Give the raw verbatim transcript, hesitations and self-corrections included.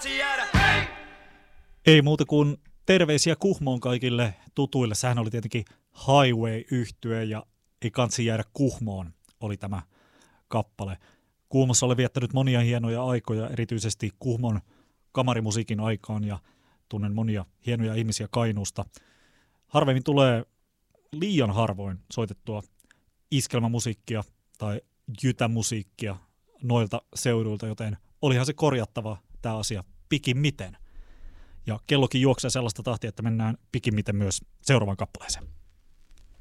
kansi jäädä, hei! Ei muuta kuin terveisiä Kuhmoon kaikille tutuille. Sehän oli tietenkin Highway-yhtye ja Ei kansi jäädä Kuhmoon oli tämä kappale. Kuhmossa olen viettänyt monia hienoja aikoja, erityisesti Kuhmon kamarimusiikin aikaan ja tunnen monia hienoja ihmisiä Kainuusta. Harvemmin tulee liian harvoin soitettua iskelmämusiikkia tai jytämusiikkia noilta seuduilta, joten olihan se korjattava tämä asia pikimmiten. Ja kellokin juoksee sellaista tahtia, että mennään pikimmiten myös seuraavan kappaleeseen.